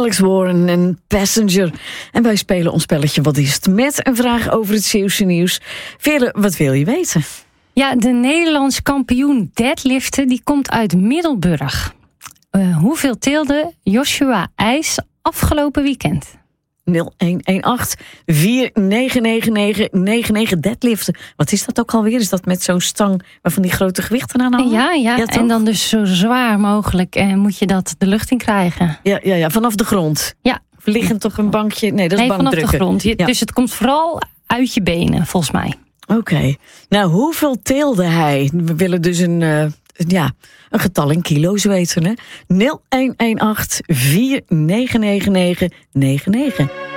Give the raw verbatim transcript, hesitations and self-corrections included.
Alex Warren en Passenger. En wij spelen ons spelletje Wat is het? Met een vraag over het Zeeuwse nieuws. Veerle, wat wil je weten? Ja, de Nederlands kampioen deadliften die komt uit Middelburg. Uh, hoeveel teelde Joshua IJs afgelopen weekend? nul een een acht vier negen negen negen negen negen deadliften. Wat is dat ook alweer? Is dat met zo'n stang waarvan die grote gewichten aan hangen? Ja, ja, ja en dan dus zo zwaar mogelijk en moet je dat de lucht in krijgen. Ja, ja, ja, vanaf de grond. Ja. Liggend op een bankje. Nee, dat is nee, bankdrukken. Vanaf de grond. Je, ja. Dus het komt vooral uit je benen, volgens mij. Oké. Okay. Nou, hoeveel teelde hij? We willen dus een, uh, ja, een getal in kilo's weten, hè? nul een een acht vier negen negen negen negen negen.